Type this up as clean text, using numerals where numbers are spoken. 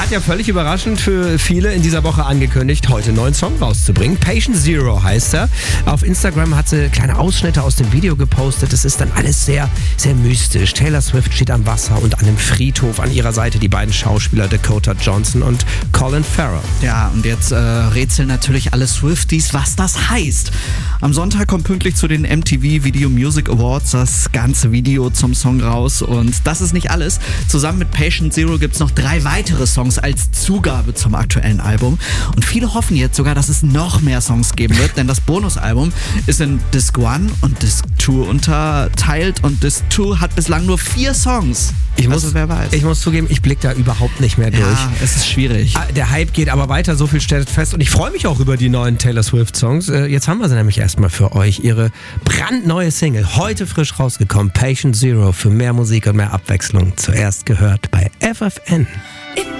hat ja völlig überraschend für viele in dieser Woche angekündigt, heute einen neuen Song rauszubringen. Patient Zero heißt er. Auf Instagram hat sie kleine Ausschnitte aus dem Video gepostet. Es ist dann alles sehr, sehr mystisch. Taylor Swift steht am Wasser und an einem Friedhof. An ihrer Seite die beiden Schauspieler Dakota Johnson und Colin Farrell. Ja, und jetzt rätseln natürlich alle Swifties, was das heißt. Am Sonntag kommt pünktlich zu den MTV Video Music Awards das ganze Video zum Song raus. Und das ist nicht alles. Zusammen mit Patient Zero gibt es noch 3 weitere Songs als Zugabe zum aktuellen Album. Und viele hoffen jetzt sogar, dass es noch mehr Songs geben wird, denn das Bonusalbum ist in Disc 1 und Disc 2 unterteilt und Disc 2 hat bislang nur 4 Songs. Wer weiß. Ich muss zugeben, ich blicke da überhaupt nicht mehr durch. Ja, es ist schwierig. Der Hype geht aber weiter, so viel steht fest. Und ich freue mich auch über die neuen Taylor Swift-Songs. Jetzt haben wir sie nämlich erstmal für euch. Ihre brandneue Single, heute frisch rausgekommen, Patient Zero, für mehr Musik und mehr Abwechslung. Zuerst gehört bei FFN.